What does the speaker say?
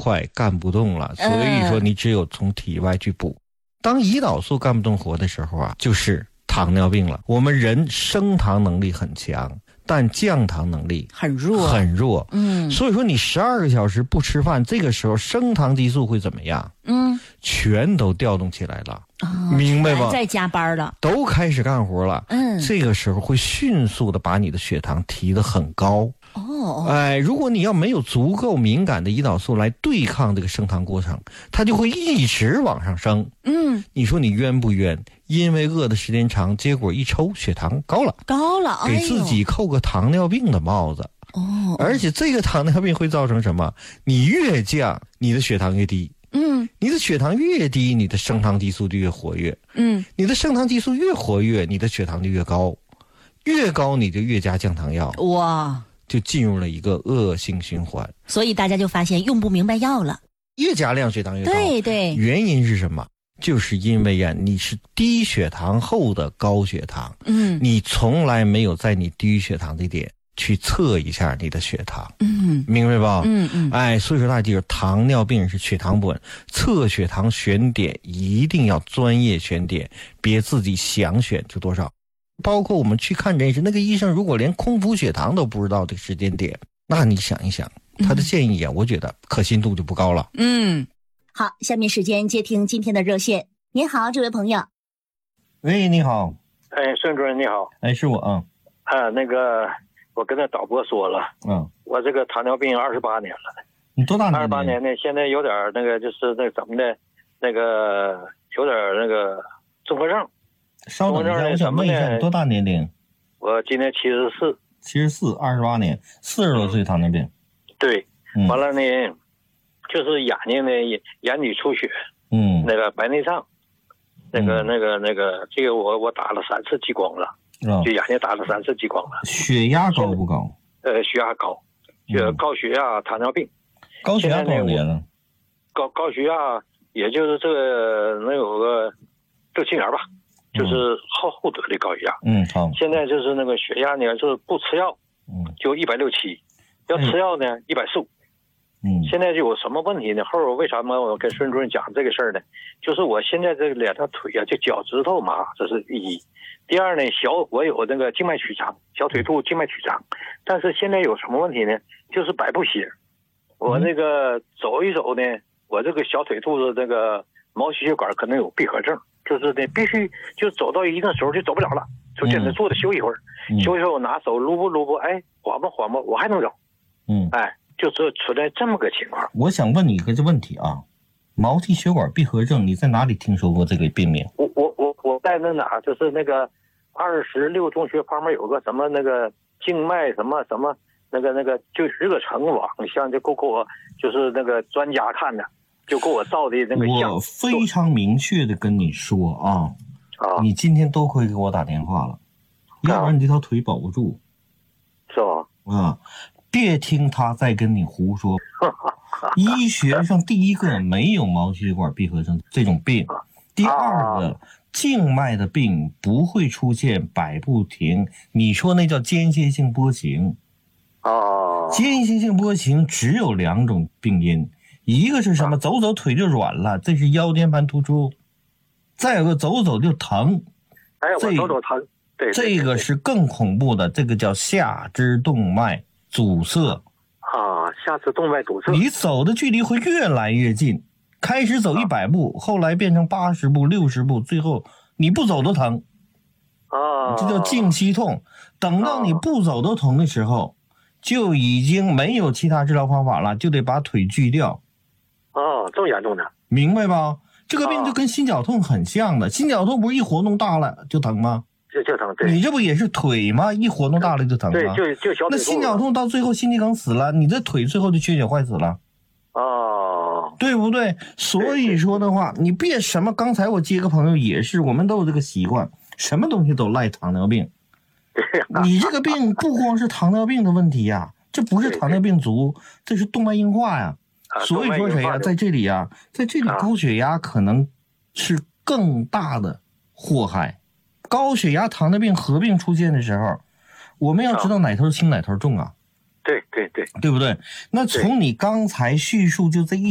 快干不动了，所以说你只有从体外去补。当胰岛素干不动活的时候啊，就是糖尿病了。我们人升糖能力很强，但降糖能力很弱。所以说你12个小时不吃饭，这个时候升糖激素会怎么样？全都调动起来了，明白吧？ 在加班了， 都开始干活了。这个时候会迅速的把你的血糖提得很高。如果你要没有足够敏感的胰岛素来对抗这个升糖过程，它就会一直往上升。你说你冤不冤？因为饿的时间长，结果一抽血糖高了，给自己扣个糖尿病的帽子。而且这个糖尿病会造成什么？你越降，你的血糖越低。你的血糖越低，你的升糖激素就越活跃。你的升糖激素越活跃，你的血糖就越高，越高你就越加降糖药。哇！就进入了一个恶性循环。 所以大家就发现用不明白药了， 越加量血糖越高。 对， 原因是什么？就是因为呀，你是低血糖后的高血糖。你从来没有在你低血糖的点去测一下你的血糖。明白吧？所以说大家记住，糖尿病是血糖不稳，测血糖选点一定要专业选点，别自己想选就多少。包括我们去看诊时，那个医生如果连空腹血糖都不知道这个时间点，那你想一想，他的建议啊，我觉得可信度就不高了。 好，下面时间接听今天的热线。您好，这位朋友。 喂，你好。 孙主任你好。 是我啊。 那个我跟他导播说了，我这个糖尿病28年了。 你多大年 ？28年呢，现在有点那个就是那怎么的，那个有点那个综合症。 稍等一下，我想问一下你多大年龄？ 我今年74。 28年，40多岁糖尿病。 对，完了呢，就是眼睛呢眼底出血，那个白内障，那个，这个我打了3次激光了，就眼睛打了3次激光了。 血压高不高？ 血压高，高血压，糖尿病。 高血压多少年了？ 高血压也就是这个能有个6、7年吧。就是后得的高血压。 好。 现在就是那个血压呢，就是不吃药，就167，要吃药呢145。现在就有什么问题呢？后边为什么我跟孙主任讲这个事儿呢？就是我现在这两条腿啊，就脚趾头麻，这是一。第二呢，我有那个静脉曲张，小腿肚静脉曲张，但是现在有什么问题呢？就是摆不斜。我那个走一走呢，我这个小腿肚子这个毛细血管可能有闭合症。就是呢，必须就走到一定时候就走不了了，就在那坐着休息一会儿，休息后我拿手撸拨撸拨，缓吧缓吧，我还能走。就是存在这么个情况。 我想问你一个问题啊，毛细血管闭合症，你在哪里听说过这个病名？ 我在那哪，就是那个26中学旁边有个什么那个静脉什么那个就10个城网，像就给我就是那个专家看的。就给我照的那个相。 我非常明确的跟你说你今天多亏给我打电话了，要不然你这条腿保不住。 是吧？ 别听他再跟你胡说。医学上第一个没有毛细血管闭合症这种病，第二个静脉的病不会出现摆不停，你说那叫间歇性波形。间歇性波形只有2种病因。一个是什么？走走腿就软了，这是腰间盘突出。再有个走走就疼， 我走走疼。对， 这个是更恐怖的，这个叫下肢动脉阻塞。 下肢动脉阻塞。 你走的距离会越来越近，开始走100步，后来变成80步、60步，最后你不走都疼。这叫静息痛。等到你不走都疼的时候，就已经没有其他治疗方法了，就得把腿锯掉。 这么严重的， 明白吧？这个病就跟心绞痛很像的，心绞痛不是一活动大了就疼吗？ 就疼。对， 你这不也是腿吗？一活动大了就疼吗？ 对，就小腿。 那心绞痛到最后心肌梗死了，你这腿最后就缺血坏死了。对不对？所以说的话，你别什么，刚才我接个朋友也是，我们都有这个习惯，什么东西都赖糖尿病。你这个病不光是糖尿病的问题呀，这不是糖尿病足，这是动脉硬化呀。所以说谁呀，在这里高血压可能是更大的祸害。高血压糖尿病合并出现的时候，我们要知道哪头轻哪头重啊。 对， 对不对？那从你刚才叙述就这一